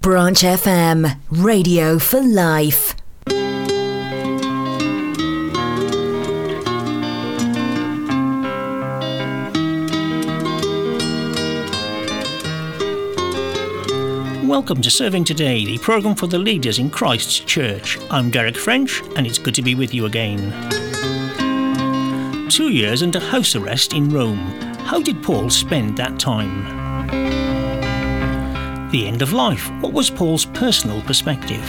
Branch FM, radio for life. Welcome to Serving Today, the programme for the leaders in Christ's Church. I'm Derek French, and it's good to be with you again. 2 years under house arrest in Rome. How did Paul spend that time? The end of life. What was Paul's personal perspective?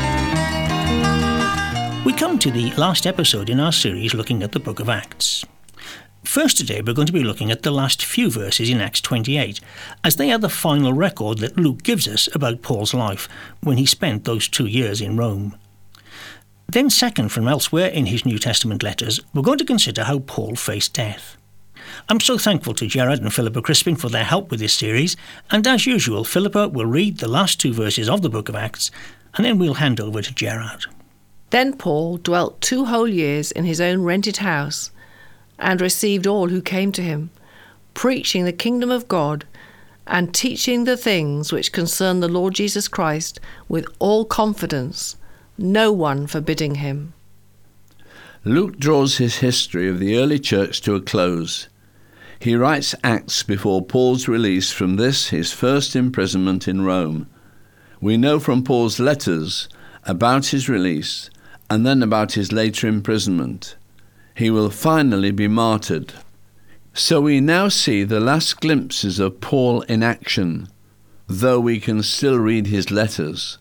We come to the last episode in our series looking at the book of Acts. First today we're going to be looking at the last few verses in Acts 28, as they are the final record that Luke gives us about Paul's life when he spent those 2 years in Rome. Then second, from elsewhere in his New Testament letters, we're going to consider how Paul faced death. I'm so thankful to Gerard and Philippa Crispin for their help with this series, and as usual, Philippa will read the last 2 verses of the book of Acts, and then we'll hand over to Gerard. Then Paul dwelt 2 whole years in his own rented house, and received all who came to him, preaching the kingdom of God, and teaching the things which concern the Lord Jesus Christ with all confidence, no one forbidding him. Luke draws his history of the early church to a close. He writes Acts before Paul's release from this, his first imprisonment in Rome. We know from Paul's letters about his release and then about his later imprisonment. He will finally be martyred. So we now see the last glimpses of Paul in action, though we can still read his letters.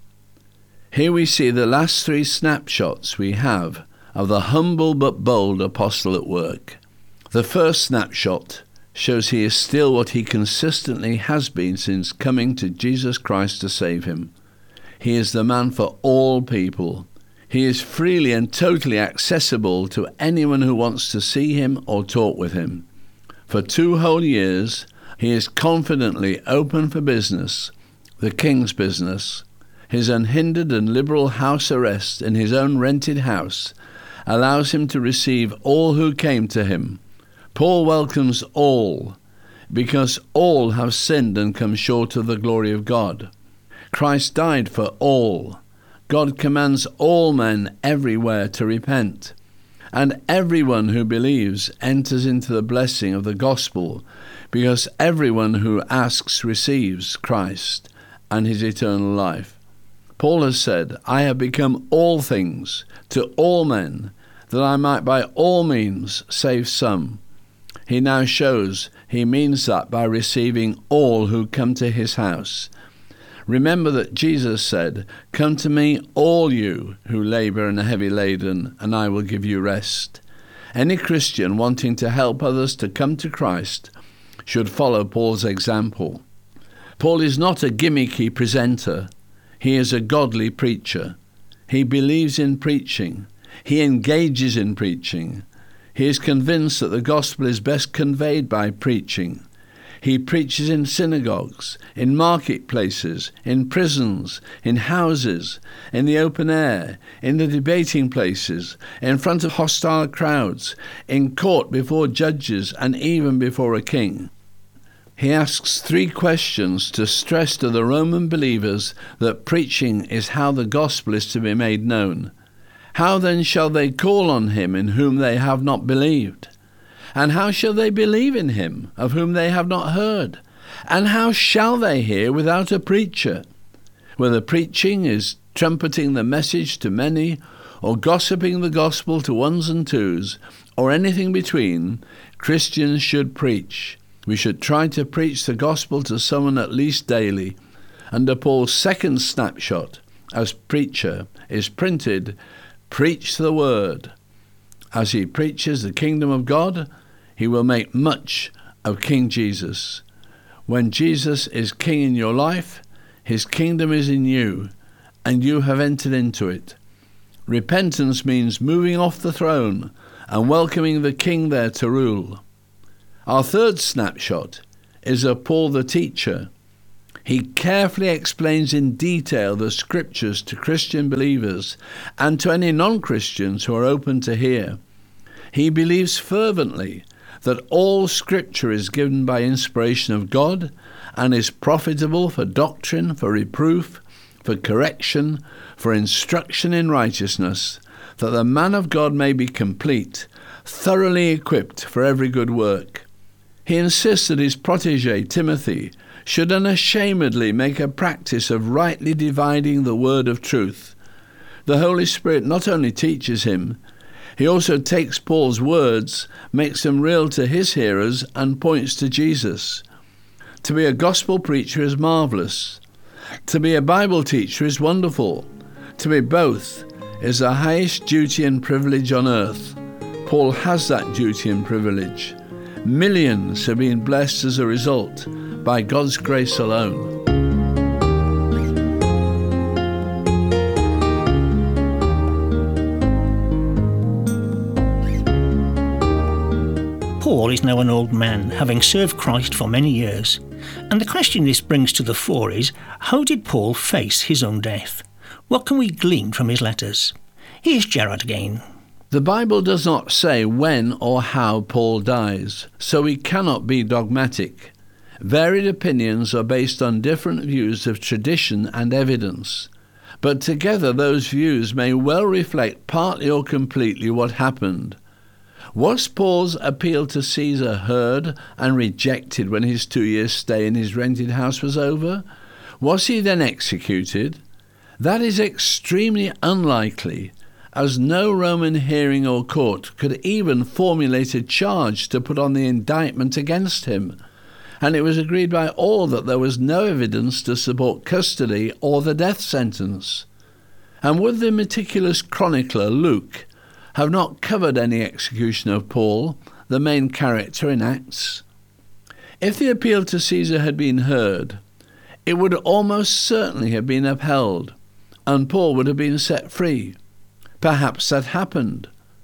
Here we see the last 3 snapshots we have of the humble but bold apostle at work. The first snapshot shows he is still what he consistently has been since coming to Jesus Christ to save him. He is the man for all people. He is freely and totally accessible to anyone who wants to see him or talk with him. For 2 whole years, he is confidently open for business, the king's business. His unhindered and liberal house arrest in his own rented house allows him to receive all who came to him. Paul welcomes all, because all have sinned and come short of the glory of God. Christ died for all. God commands all men everywhere to repent, and everyone who believes enters into the blessing of the gospel, because everyone who asks receives Christ and his eternal life. Paul has said, I have become all things to all men, that I might by all means save some. He now shows he means that by receiving all who come to his house. Remember that Jesus said, Come to me, all you who labour and are heavy laden, and I will give you rest. Any Christian wanting to help others to come to Christ should follow Paul's example. Paul is not a gimmicky presenter. He is a godly preacher. He believes in preaching. He engages in preaching. He is convinced that the gospel is best conveyed by preaching. He preaches in synagogues, in marketplaces, in prisons, in houses, in the open air, in the debating places, in front of hostile crowds, in court before judges, and even before a king. He asks 3 questions to stress to the Roman believers that preaching is how the gospel is to be made known. How then shall they call on him in whom they have not believed? And how shall they believe in him of whom they have not heard? And how shall they hear without a preacher? Whether preaching is trumpeting the message to many, or gossiping the gospel to ones and twos, or anything between, Christians should preach. We should try to preach the gospel to someone at least daily. Under Paul's second snapshot as preacher is printed, Preach the word. As he preaches the kingdom of God, he will make much of King Jesus. When Jesus is king in your life, his kingdom is in you, and you have entered into it. Repentance means moving off the throne and welcoming the king there to rule. Our third snapshot is of Paul the teacher. He carefully explains in detail the scriptures to Christian believers and to any non-Christians who are open to hear. He believes fervently that all scripture is given by inspiration of God and is profitable for doctrine, for reproof, for correction, for instruction in righteousness, that the man of God may be complete, thoroughly equipped for every good work. He insists that his protege, Timothy, should unashamedly make a practice of rightly dividing the word of truth. The Holy Spirit not only teaches him, he also takes Paul's words, makes them real to his hearers, and points to Jesus. To be a gospel preacher is marvellous. To be a Bible teacher is wonderful. To be both is the highest duty and privilege on earth. Paul has that duty and privilege. Millions have been blessed as a result, by God's grace alone. Paul is now an old man, having served Christ for many years. And the question this brings to the fore is, how did Paul face his own death? What can we glean from his letters? Here's Gerard again. The Bible does not say when or how Paul dies, so we cannot be dogmatic. Varied opinions are based on different views of tradition and evidence, but together those views may well reflect partly or completely what happened. Was Paul's appeal to Caesar heard and rejected when his 2-year stay in his rented house was over? Was he then executed? That is extremely unlikely, as no Roman hearing or court could even formulate a charge to put on the indictment against him, and it was agreed by all that there was no evidence to support custody or the death sentence. And would the meticulous chronicler Luke have not covered any execution of Paul, the main character in Acts? If the appeal to Caesar had been heard, it would almost certainly have been upheld, and Paul would have been set free. Perhaps that happened.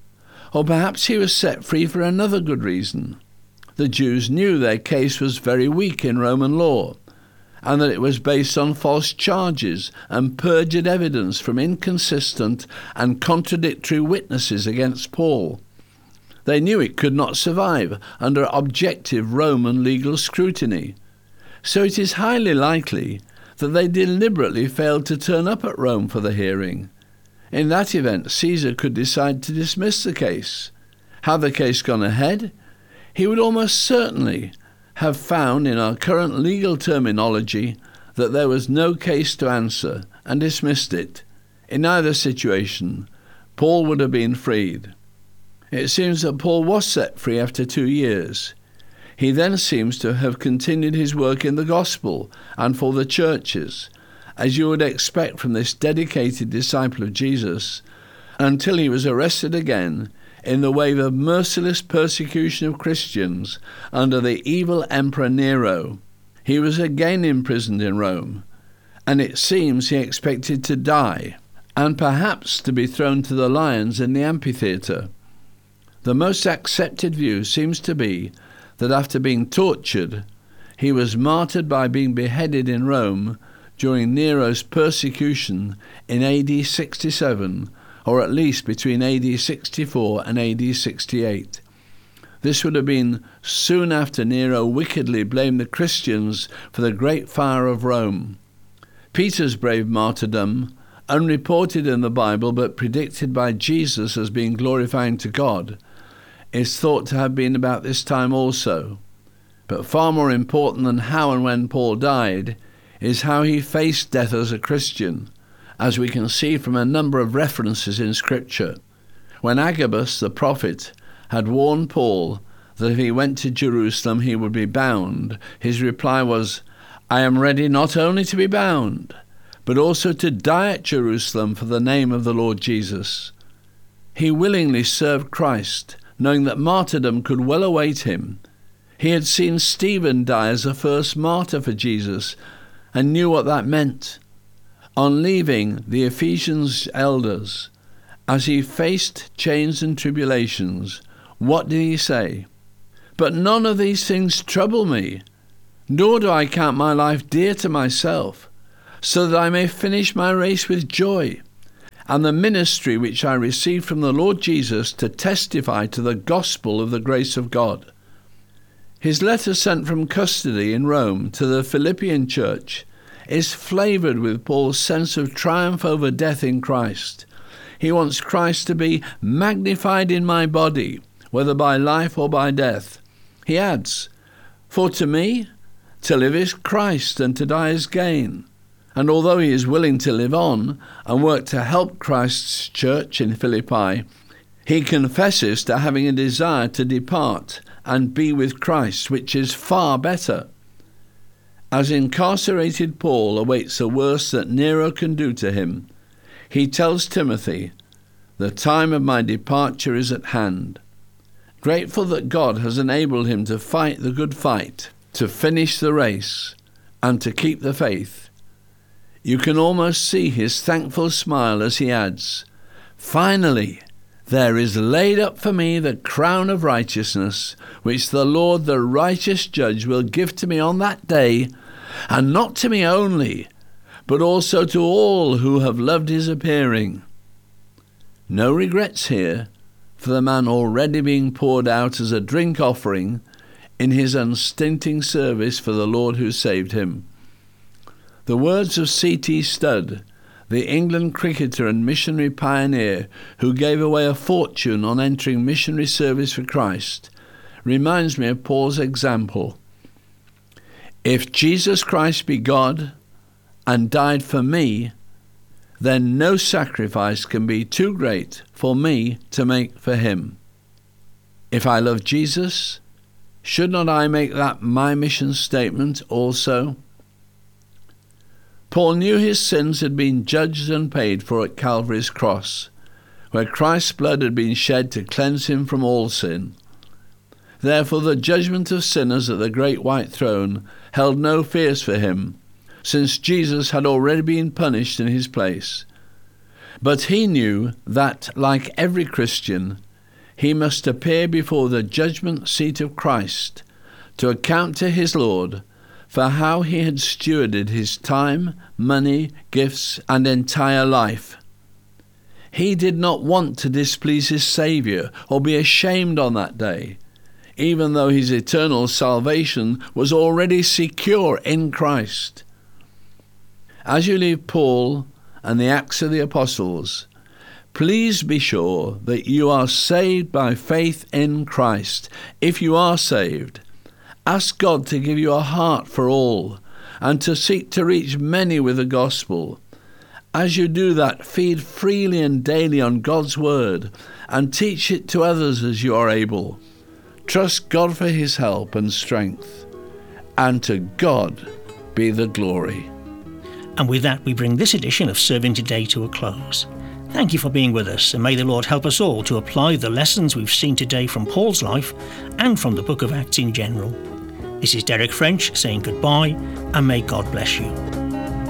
Or perhaps he was set free for another good reason. The Jews knew their case was very weak in Roman law, and that it was based on false charges and perjured evidence from inconsistent and contradictory witnesses against Paul. They knew it could not survive under objective Roman legal scrutiny. So it is highly likely that they deliberately failed to turn up at Rome for the hearing. In that event, Caesar could decide to dismiss the case. Had the case gone ahead, he would almost certainly have found in our current legal terminology that there was no case to answer and dismissed it. In either situation, Paul would have been freed. It seems that Paul was set free after 2 years. He then seems to have continued his work in the gospel and for the churches, as you would expect from this dedicated disciple of Jesus, until he was arrested again in the wave of merciless persecution of Christians under the evil Emperor Nero. He was again imprisoned in Rome, and it seems he expected to die, and perhaps to be thrown to the lions in the amphitheatre. The most accepted view seems to be that after being tortured, he was martyred by being beheaded in Rome during Nero's persecution in AD 67, or at least between AD 64 and AD 68. This would have been soon after Nero wickedly blamed the Christians for the great fire of Rome. Peter's brave martyrdom, unreported in the Bible but predicted by Jesus as being glorifying to God, is thought to have been about this time also. But far more important than how and when Paul died is how he faced death as a Christian, as we can see from a number of references in Scripture. When Agabus, the prophet, had warned Paul that if he went to Jerusalem he would be bound, his reply was, "I am ready not only to be bound, but also to die at Jerusalem for the name of the Lord Jesus." He willingly served Christ, knowing that martyrdom could well await him. He had seen Stephen die as the first martyr for Jesus and knew what that meant. On leaving the Ephesians elders, as he faced chains and tribulations, what did he say? "But none of these things trouble me, nor do I count my life dear to myself, so that I may finish my race with joy, and the ministry which I received from the Lord Jesus to testify to the gospel of the grace of God." His letter sent from custody in Rome to the Philippian church is flavoured with Paul's sense of triumph over death in Christ. He wants Christ to be magnified in my body, whether by life or by death. He adds, "For to me, to live is Christ, and to die is gain." And although he is willing to live on and work to help Christ's church in Philippi, he confesses to having a desire to depart and be with Christ, which is far better. As incarcerated Paul awaits the worst that Nero can do to him, he tells Timothy, "The time of my departure is at hand." Grateful that God has enabled him to fight the good fight, to finish the race, and to keep the faith, you can almost see his thankful smile as he adds, "Finally, there is laid up for me the crown of righteousness, which the Lord, the righteous judge, will give to me on that day, and not to me only, but also to all who have loved his appearing." No regrets here for the man already being poured out as a drink offering in his unstinting service for the Lord who saved him. The words of C.T. Studd, the England cricketer and missionary pioneer who gave away a fortune on entering missionary service for Christ, reminds me of Paul's example. "If Jesus Christ be God and died for me, then no sacrifice can be too great for me to make for him. If I love Jesus, should not I make that my mission statement also?" Paul knew his sins had been judged and paid for at Calvary's cross, where Christ's blood had been shed to cleanse him from all sin. Therefore the judgment of sinners at the great white throne held no fears for him, since Jesus had already been punished in his place. But he knew that, like every Christian, he must appear before the judgment seat of Christ to account to his Lord for how he had stewarded his time, money, gifts, and entire life. He did not want to displease his Saviour or be ashamed on that day, even though his eternal salvation was already secure in Christ. As you leave Paul and the Acts of the Apostles, please be sure that you are saved by faith in Christ. If you are saved, ask God to give you a heart for all and to seek to reach many with the gospel. As you do that, feed freely and daily on God's word and teach it to others as you are able. Trust God for his help and strength, and to God be the glory. And with that, we bring this edition of Serving Today to a close. Thank you for being with us, and may the Lord help us all to apply the lessons we've seen today from Paul's life and from the book of Acts in general. This is Derek French saying goodbye, and may God bless you.